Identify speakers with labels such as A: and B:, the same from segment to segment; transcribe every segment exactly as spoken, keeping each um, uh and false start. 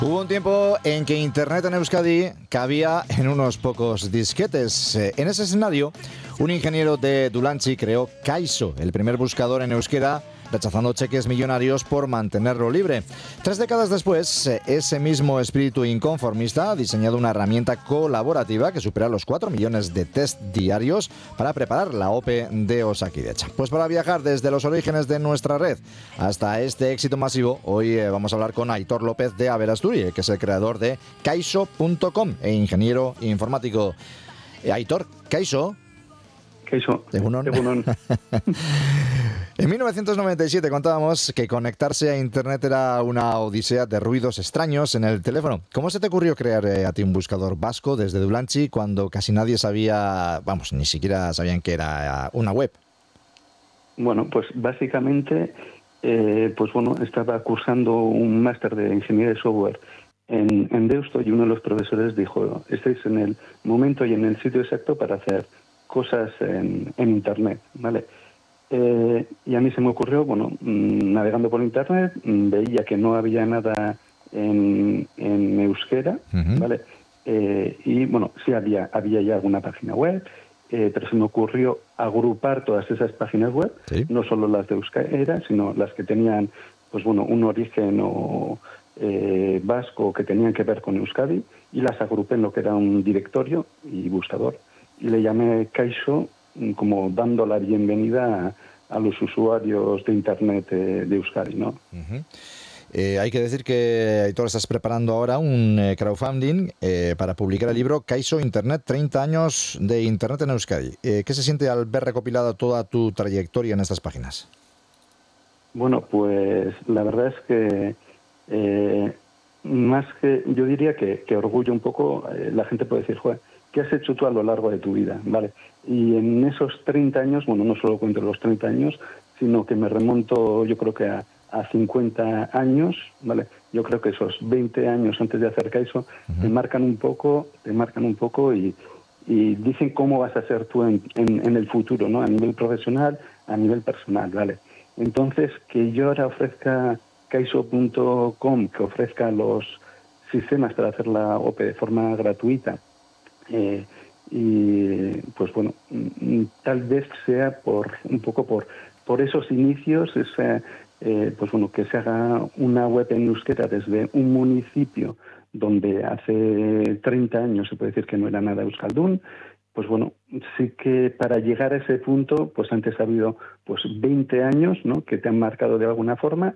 A: Hubo un tiempo en que Internet en Euskadi cabía en unos pocos disquetes. En ese escenario, un ingeniero de Dulantzi creó Kaixo, el primer buscador en euskera, rechazando cheques millonarios por mantenerlo libre. Tres décadas después, ese mismo espíritu inconformista ha diseñado una herramienta colaborativa que supera los cuatro millones de test diarios para preparar la OPE de Osakidetza. Pues para viajar desde los orígenes de nuestra red hasta este éxito masivo, hoy eh, vamos a hablar con Aitor López de Aberasturi, que es el creador de Kaixo punto com e ingeniero informático. Eh, Aitor, Kaixo.
B: Kaixo.
A: Egunon.
B: Egunon.
A: En mil novecientos noventa y siete contábamos que conectarse a Internet era una odisea de ruidos extraños en el teléfono. ¿Cómo se te ocurrió crear eh, a ti un buscador vasco desde Dulantzi cuando casi nadie sabía, vamos, ni siquiera sabían que era una web?
B: Bueno, pues básicamente, eh, pues bueno, estaba cursando un máster de ingeniería de software en, en Deusto y uno de los profesores dijo, estáis en el momento y en el sitio exacto para hacer cosas en, en Internet, ¿vale? Eh, y a mí se me ocurrió, bueno, mmm, navegando por Internet, mmm, veía que no había nada en, en euskera, uh-huh. ¿vale? Eh, y bueno, sí había, había ya alguna página web, eh, pero se me ocurrió agrupar todas esas páginas web, ¿sí? No solo las de euskera, sino las que tenían, pues bueno, un origen o eh, vasco que tenían que ver con Euskadi, y las agrupé en lo que era un directorio y buscador. Y le llamé Kaixo, como dando la bienvenida a, a los usuarios de Internet de, de Euskadi, ¿no?
A: Uh-huh. Eh, hay que decir que, Aitor, estás preparando ahora un eh, crowdfunding eh, para publicar el libro Kaixo Internet, treinta años de Internet en Euskadi. Eh, ¿Qué se siente al ver recopilada toda tu trayectoria en estas páginas?
B: Bueno, pues la verdad es que eh, más que, yo diría que, que orgullo un poco, eh, la gente puede decir, joder, ¿qué has hecho tú a lo largo de tu vida? ¿Vale? Y en esos treinta años, bueno, no solo cuento los treinta años, sino que me remonto, yo creo que a, a cincuenta años, ¿vale? Yo creo que esos veinte años antes de hacer Kaixo uh-huh. te marcan un poco, te marcan un poco y, y dicen cómo vas a ser tú en, en, en el futuro, ¿no? A nivel profesional, a nivel personal, ¿vale? Entonces, que yo ahora ofrezca Kaixo punto com, que ofrezca los sistemas para hacer la OPE de forma gratuita, Eh, y pues bueno, tal vez sea por un poco por por esos inicios, esa, eh, pues bueno, que se haga una web en euskera desde un municipio donde hace treinta años se puede decir que no era nada euskaldún. Pues bueno, sí que para llegar a ese punto, pues antes ha habido pues veinte años, ¿no?, que te han marcado de alguna forma.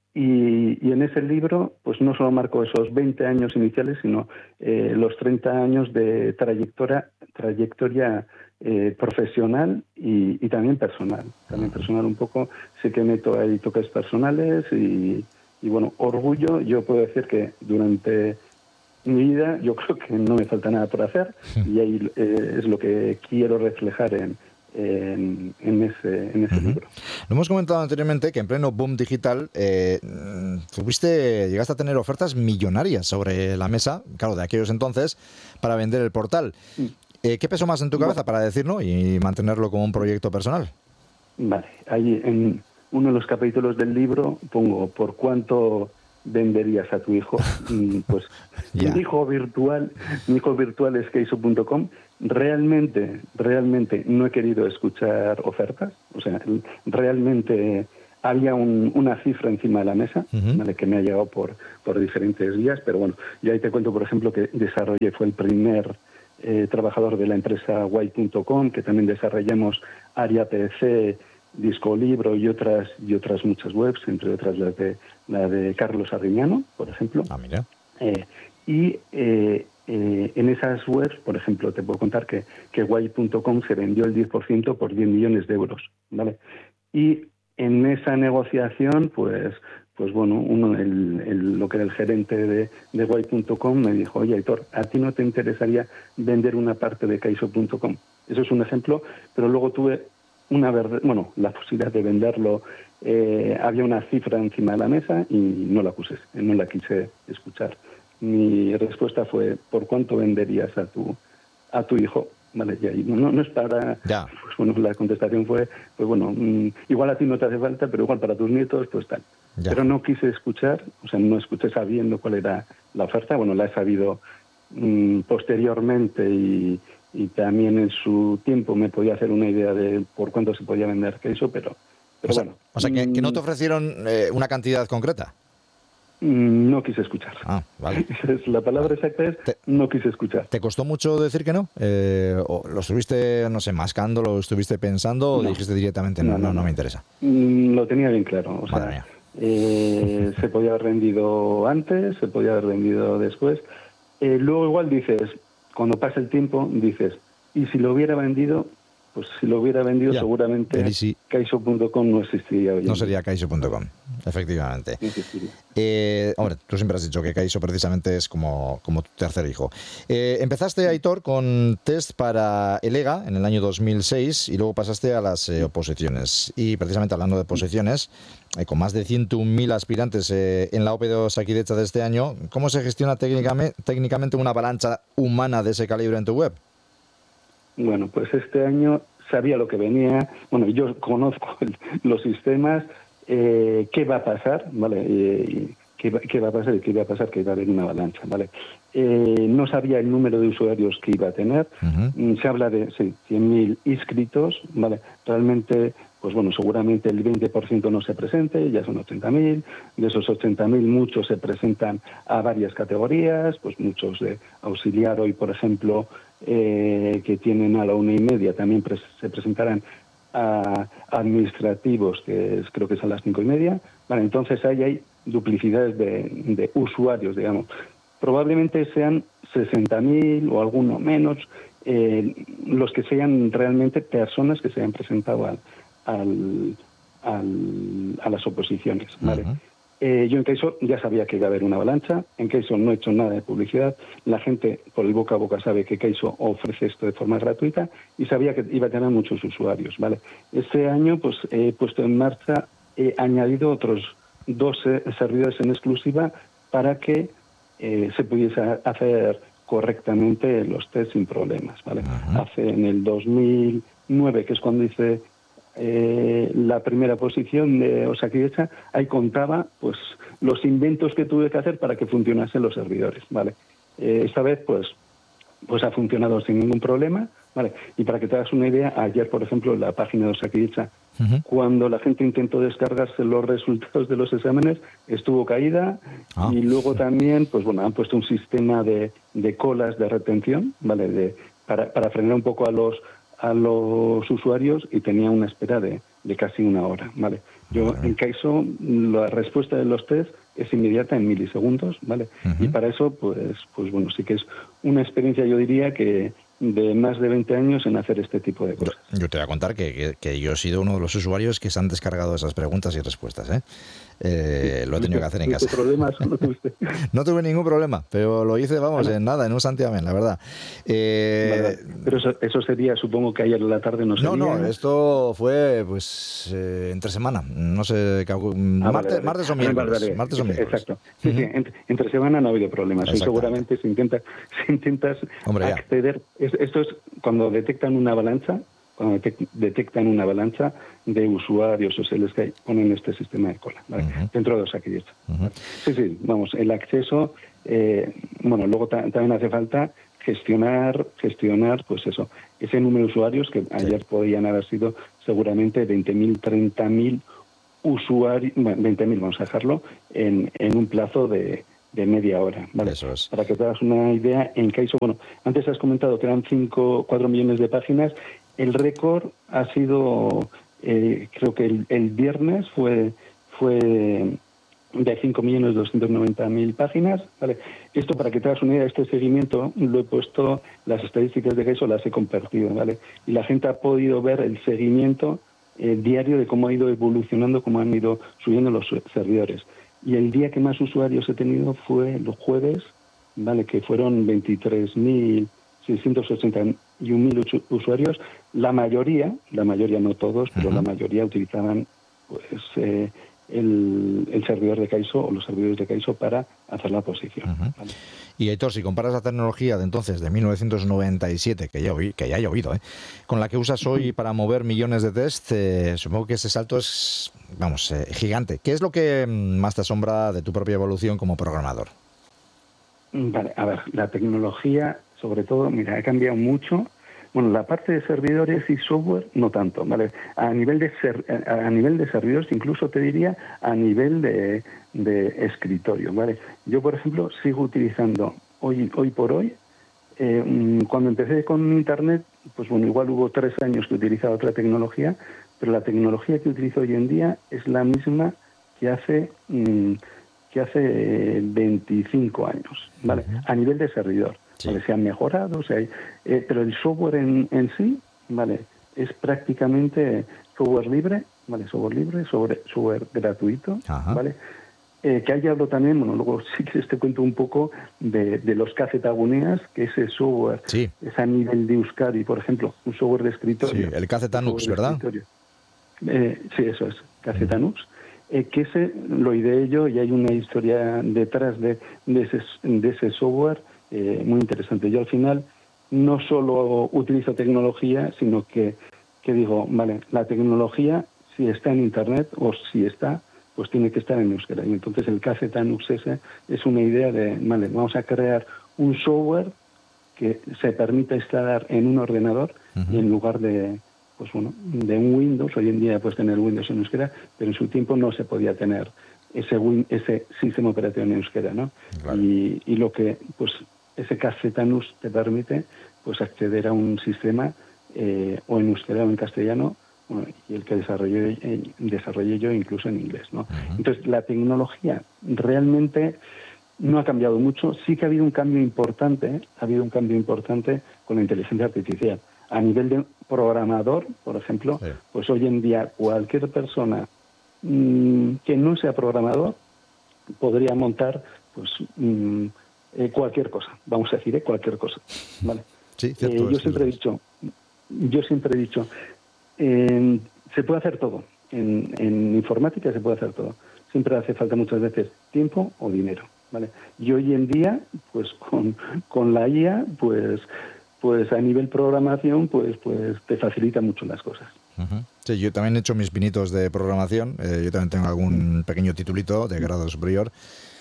B: Y, y en ese libro, pues no solo marco esos veinte años iniciales, sino eh, los treinta años de trayectoria, trayectoria eh, profesional y, y también personal. También personal un poco, sí que meto ahí toques personales y, y bueno, orgullo. Yo puedo decir que durante mi vida yo creo que no me falta nada por hacer y ahí eh, es lo que quiero reflejar en En, en ese, en ese uh-huh. libro.
A: Lo hemos comentado anteriormente que en pleno boom digital eh, tuviste, llegaste a tener ofertas millonarias sobre la mesa, claro, de aquellos entonces, para vender el portal. Eh, ¿Qué pesó más en tu cabeza bueno. para decir no y mantenerlo como un proyecto personal?
B: Vale, ahí en uno de los capítulos del libro pongo por cuánto venderías a tu hijo. Pues yeah. mi hijo virtual, mi hijo virtual es Kaixo punto com. Realmente, realmente no he querido escuchar ofertas. O sea, realmente había un, una cifra encima de la mesa, uh-huh. ¿vale?, que me ha llegado por, por diferentes vías. Pero bueno, yo ahí te cuento, por ejemplo, que desarrollé, fue el primer eh, trabajador de la empresa guay punto com, que también desarrollamos Aria P C, Disco Libro y otras y otras muchas webs, entre otras la de la de Carlos Arriñano, por ejemplo.
A: Ah, mira.
B: Eh, y eh, eh, en esas webs, por ejemplo, te puedo contar que, que guay punto com se vendió el diez por ciento por diez millones de euros, ¿vale? Y en esa negociación, pues, pues bueno, uno, el, el, lo que era el gerente de, de guay punto com me dijo, oye, Aitor, ¿a ti no te interesaría vender una parte de Kaixo punto com? Eso es un ejemplo, pero luego tuve una verdad, bueno, la posibilidad de venderlo, eh, había una cifra encima de la mesa y no la puse, no la quise escuchar. Mi respuesta fue, ¿por cuánto venderías a tu a tu hijo? Vale, y ahí no, no es para...
A: Ya.
B: Pues bueno, la contestación fue, pues bueno, mmm, igual a ti no te hace falta, pero igual para tus nietos, pues tal. Ya. Pero no quise escuchar, o sea, no escuché sabiendo cuál era la oferta. Bueno, la he sabido mmm, posteriormente y, y también en su tiempo me podía hacer una idea de por cuánto se podía vender queso, pero, pero
A: o sea,
B: bueno.
A: O sea, que, que no te ofrecieron eh, una cantidad concreta.
B: No quise escuchar.
A: Ah, vale.
B: La palabra
A: vale.
B: exacta es
A: te,
B: no quise escuchar.
A: ¿Te costó mucho decir que no? Eh, ¿o ¿Lo estuviste, no sé, mascando, lo estuviste pensando o
B: no.
A: dijiste directamente no, no, no, no, no me interesa?
B: Lo tenía bien claro. O
A: Madre
B: sea,
A: mía.
B: eh, se podía haber vendido antes, se podía haber vendido después. Eh, luego igual dices, cuando pasa el tiempo, dices, ¿y si lo hubiera vendido? Pues si lo hubiera vendido, ya, seguramente sí. Kaiso punto com no existiría hoy.
A: No sería Kaiso punto com, efectivamente.
B: No existiría.
A: Eh, hombre, tú siempre has dicho que Kaiso precisamente es como, como tu tercer hijo. Eh, empezaste, Aitor, con test para el E G A en el año dos mil seis y luego pasaste a las eh, oposiciones. Y precisamente hablando de oposiciones, eh, con más de ciento un mil aspirantes eh, en la O P E de Osakidetza de este año, ¿cómo se gestiona técnicamente, técnicamente una avalancha humana de ese calibre en tu web?
B: Bueno, pues este año sabía lo que venía. Bueno, yo conozco el, los sistemas. Eh, ¿Qué va a pasar? ¿Vale? Eh, ¿qué, ¿Qué va a pasar? ¿Qué va a pasar? Que iba a haber una avalancha, ¿vale? Eh, no sabía el número de usuarios que iba a tener. Uh-huh. Se habla de sí, cien mil inscritos, ¿vale? Realmente, pues bueno, seguramente el veinte por ciento no se presente, ya son ochenta mil. De esos ochenta mil, muchos se presentan a varias categorías, pues muchos de auxiliar hoy, por ejemplo, Eh, que tienen a la una y media, también pres se presentarán a administrativos, que es, creo que es a las cinco y media. Vale, entonces ahí hay duplicidades de, de usuarios, digamos. Probablemente sean sesenta mil o alguno menos eh, los que sean realmente personas que se hayan presentado al, al, al, a las oposiciones, ¿vale? Uh-huh. Eh, yo en Kaiso ya sabía que iba a haber una avalancha. En Kaiso no he hecho nada de publicidad. La gente, por el boca a boca, sabe que Kaiso ofrece esto de forma gratuita y sabía que iba a tener muchos usuarios, ¿vale? Este año pues he puesto en marcha, he añadido otros dos eh, servidores en exclusiva para que eh, se pudiese hacer correctamente los test sin problemas, ¿vale? Uh-huh. Hace en el dos mil nueve, que es cuando hice Eh, la primera posición de Osakidetza, ahí contaba pues los inventos que tuve que hacer para que funcionasen los servidores, ¿vale? Eh, esta vez pues pues ha funcionado sin ningún problema, ¿vale? Y para que te hagas una idea, ayer, por ejemplo, en la página de Osakidetza, uh-huh. cuando la gente intentó descargarse los resultados de los exámenes, estuvo caída. Ah. Y luego también, pues bueno, han puesto un sistema de, de colas de retención, ¿vale? De, para, para frenar un poco a los a los usuarios y tenía una espera de, de casi una hora, ¿vale? Yo vale. En Kaiso la respuesta de los test es inmediata en milisegundos, ¿vale? Uh-huh. Y para eso, pues, pues bueno, sí que es una experiencia, yo diría que de más de veinte años en hacer este tipo de cosas.
A: Yo te voy a contar que, que, que yo he sido uno de los usuarios que se han descargado esas preguntas y respuestas, ¿eh? Eh, lo he tenido que hacer en casa.
B: ¿Problemas no tuviste?
A: No tuve ningún problema, pero lo hice, vamos, vale. en nada, en un santiamén, la verdad. Eh,
B: vale, vale. Pero eso, eso sería, supongo que ayer en la tarde no sería...
A: No, no, esto fue, pues, eh, entre semana, no sé, ah,
B: vale,
A: martes,
B: vale.
A: martes o miércoles.
B: Vale, vale.
A: Martes o miércoles.
B: Exacto. Sí, uh-huh. sí, entre, entre semana no ha habido problemas. Y seguramente si intentas, si intentas Hombre, acceder... Es, esto es cuando detectan una avalancha, cuando detectan una avalancha de usuarios o se les cae, ponen este sistema de cola, ¿vale? Uh-huh. Dentro de Osakidetza. Uh-huh. Sí, sí, vamos, el acceso, eh, bueno, luego ta- también hace falta gestionar, gestionar, pues eso, ese número de usuarios que sí. ayer podían haber sido seguramente veinte mil, treinta mil usuarios, bueno, veinte mil, vamos a dejarlo, en, en un plazo de, de media hora, ¿vale?
A: Eso es.
B: Para que te hagas una idea, en Kaiso, bueno, antes has comentado que eran cinco, cuatro millones de páginas. El récord ha sido, eh, creo que el, el viernes fue fue de cinco millones doscientos noventa mil páginas, ¿vale? Esto, para que te hagas una idea, este seguimiento lo he puesto, las estadísticas de Kaiso las he compartido, ¿vale? Y la gente ha podido ver el seguimiento eh, diario de cómo ha ido evolucionando, cómo han ido subiendo los servidores. Y el día que más usuarios he tenido fue los jueves, ¿vale? Que fueron veintitrés mil seiscientos ochenta y un mil usuarios. La mayoría, la mayoría no todos, pero uh-huh. la mayoría utilizaban pues eh, el, el servidor de Kaiso o los servidores de Kaiso para hacer la posición.
A: Uh-huh.
B: ¿Vale?
A: Y Aitor, si comparas la tecnología de entonces, de mil novecientos noventa y siete, que ya, oí, que ya he oído, ¿eh? con la que usas hoy para mover millones de tests, eh, supongo que ese salto es, vamos, eh, gigante. ¿Qué es lo que más te asombra de tu propia evolución como programador?
B: Vale, a ver, la tecnología, sobre todo, mira, ha cambiado mucho. Bueno, la parte de servidores y software no tanto, ¿vale? A nivel de ser, a nivel de servidores, incluso te diría a nivel de, de escritorio, ¿vale? Yo, por ejemplo, sigo utilizando hoy hoy por hoy, eh, cuando empecé con Internet, pues bueno, igual hubo tres años que utilizaba otra tecnología, pero la tecnología que utilizo hoy en día es la misma que hace mmm, que hace veinticinco años, ¿vale? Uh-huh. A nivel de servidor. Sí. ¿Vale? Se han mejorado, o sea, eh, pero el software en, en sí, ¿vale? Es prácticamente software libre, ¿vale? Software libre, sobre, software gratuito, uh-huh. ¿vale? Eh, que ahí hablo también, bueno, luego sí que te cuento un poco de, de los Kazetaguneas, que ese software
A: sí.
B: es a nivel de Euskadi, por ejemplo, un software de escritorio.
A: Sí, el Kazetanux, ¿verdad?
B: Eh, sí, eso es, Kazetanux. Uh-huh. Eh, que ese lo ideé yo y hay una historia detrás de, de, ese, de ese software eh, muy interesante. Yo al final no solo utilizo tecnología, sino que, que digo, vale, la tecnología si está en Internet o si está, pues tiene que estar en euskera. Y entonces el Kazetanux ese es una idea de, vale, vamos a crear un software que se permita instalar en un ordenador uh-huh. y en lugar de... pues bueno, de un Windows, hoy en día puedes tener Windows en euskera, pero en su tiempo no se podía tener ese win, ese sistema operativo en euskera, ¿no? Claro. Y, y lo que, pues, ese Kazetanux te permite, pues, acceder a un sistema eh, o en euskera o en castellano, bueno, y el que desarrollé, eh, desarrollé yo incluso en inglés, ¿no? Uh-huh. Entonces, la tecnología realmente no ha cambiado mucho, sí que ha habido un cambio importante, ¿eh? ha habido un cambio importante con la inteligencia artificial. A nivel de programador, por ejemplo, sí. pues hoy en día cualquier persona mmm, que no sea programador podría montar pues mmm, eh, cualquier cosa, vamos a decir, eh, cualquier cosa, ¿vale?
A: Sí, cierto,
B: eh, yo siempre he dicho, yo siempre he dicho, eh, se puede hacer todo, en, en informática se puede hacer todo, siempre hace falta muchas veces tiempo o dinero, ¿vale? Y hoy en día, pues con, con la I A, pues pues a nivel programación, pues pues te facilita mucho las cosas.
A: Uh-huh. Sí, yo también he hecho mis pinitos de programación, eh, yo también tengo algún pequeño titulito de grado superior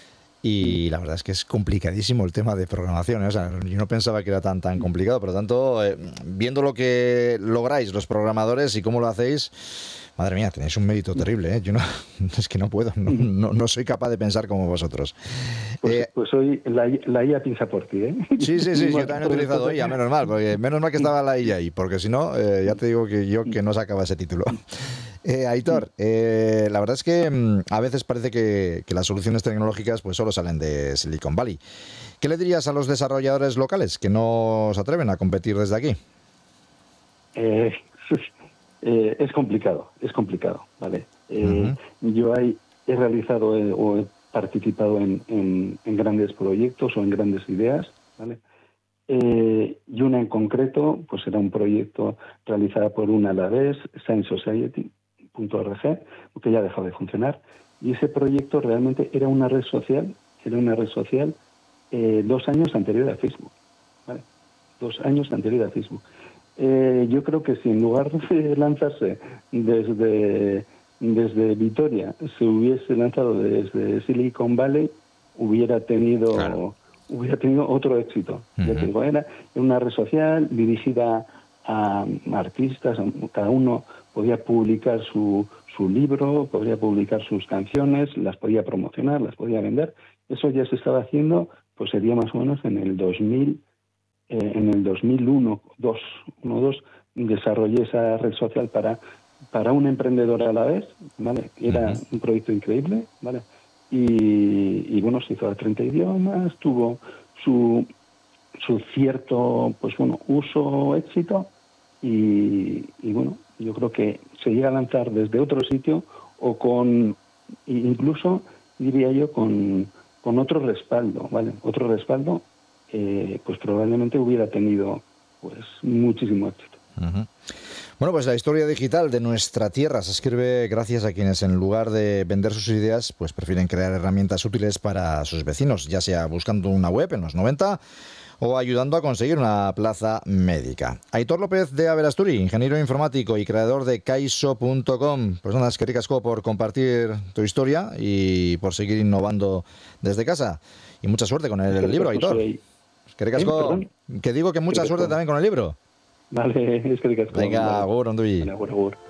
A: y la verdad es que es complicadísimo el tema de programación, ¿eh? O sea, yo no pensaba que era tan tan complicado, por lo tanto, eh, viendo lo que lográis los programadores y cómo lo hacéis, madre mía, tenéis un mérito terrible, ¿eh? Yo no, es que no puedo, no, no, no soy capaz de pensar como vosotros.
B: Pues,
A: eh,
B: pues hoy la, la I A piensa por ti, ¿eh?
A: Sí, sí, sí, yo también he utilizado I A, menos mal, porque menos mal que estaba la I A ahí, porque si no, eh, ya te digo que yo que no sacaba ese título. Eh, Aitor, eh, la verdad es que mmm, a veces parece que, que las soluciones tecnológicas pues solo salen de Silicon Valley. ¿Qué le dirías a los desarrolladores locales que no se atreven a competir desde aquí?
B: Eh, eh, es complicado, es complicado, ¿vale? Eh, uh-huh. Yo hay, he realizado eh, o he participado en, en, en grandes proyectos o en grandes ideas, ¿vale? Eh, y una en concreto, pues era un proyecto realizado por una a la vez, Science Society punto org, que ya ha dejado de funcionar, y ese proyecto realmente era una red social, era una red social eh, dos años anterior a Facebook, ¿vale? Dos años anterior a Facebook. Eh, yo creo que si en lugar de lanzarse desde, desde Vitoria, se hubiese lanzado desde Silicon Valley, hubiera tenido, claro. hubiera tenido otro éxito. Uh-huh. Ya te digo, era una red social dirigida a artistas, cada uno podía publicar su, su libro, podía publicar sus canciones, las podía promocionar, las podía vender. Eso ya se estaba haciendo, pues sería más o menos en el dos mil, eh, en el dos mil uno, dos, uno, dos, desarrollé esa red social para, para un emprendedor a la vez, ¿vale? Era uh-huh. un proyecto increíble, ¿vale? Y, y bueno, se hizo a treinta idiomas, tuvo su, su cierto, pues bueno, uso, éxito, y, y bueno, yo creo que se llega a lanzar desde otro sitio o con, incluso diría yo, con, con otro respaldo, ¿vale? Otro respaldo, eh, pues probablemente hubiera tenido pues muchísimo éxito.
A: Uh-huh. Bueno, pues la historia digital de nuestra tierra se escribe gracias a quienes, en lugar de vender sus ideas, pues prefieren crear herramientas útiles para sus vecinos, ya sea buscando una web en los noventa o ayudando a conseguir una plaza médica. Aitor López de Aberasturi, ingeniero informático y creador de Kaiso punto com. Pues nada, es que ricasco por compartir tu historia y por seguir innovando desde casa. Y mucha suerte con el libro, Aitor. Es que ricasco, que digo que mucha suerte también con el libro.
B: Vale, es que ricasco.
A: Venga,
B: vale.
A: agur, onduy.
B: Vale, agur, agur.